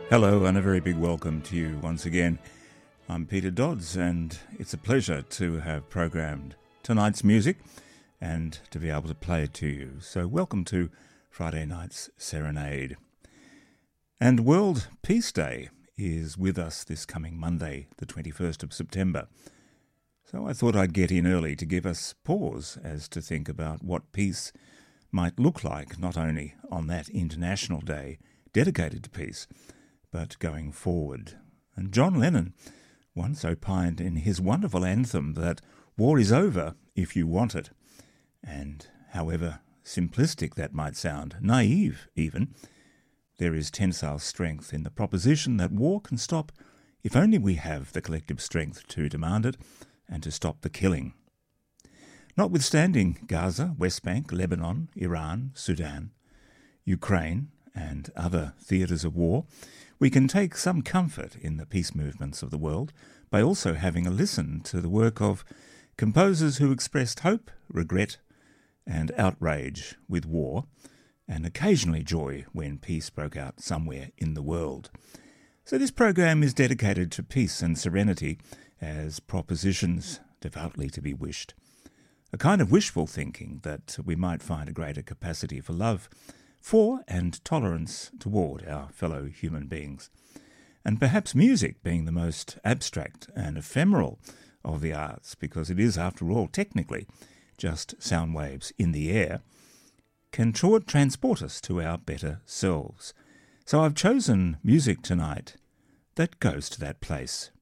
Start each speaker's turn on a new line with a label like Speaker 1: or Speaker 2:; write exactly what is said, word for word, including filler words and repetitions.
Speaker 1: Hello and a very big welcome to you once again. I'm Peter Dodds and it's a pleasure to have programmed tonight's music and to be able to play it to you. So welcome to Friday night's Serenade. And World Peace Day is with us this coming Monday, the twenty-first of September. So I thought I'd get in early to give us pause as to think about what peace might look like, not only on that international day dedicated to peace, but going forward. And John Lennon once opined in his wonderful anthem that war is over if you want it. And however simplistic that might sound, naive even, there is tensile strength in the proposition that war can stop if only we have the collective strength to demand it and to stop the killing. Notwithstanding Gaza, West Bank, Lebanon, Iran, Sudan, Ukraine, and other theatres of war, we can take some comfort in the peace movements of the world by also having a listen to the work of composers who expressed hope, regret, and outrage with war, and occasionally joy when peace broke out somewhere in the world. So this program is dedicated to peace and serenity as propositions devoutly to be wished. A kind of wishful thinking that we might find a greater capacity for love for and tolerance toward our fellow human beings. And perhaps music, being the most abstract and ephemeral of the arts, because it is, after all, technically just sound waves in the air, can tra- transport us to our better selves. So I've chosen music tonight that goes to that place.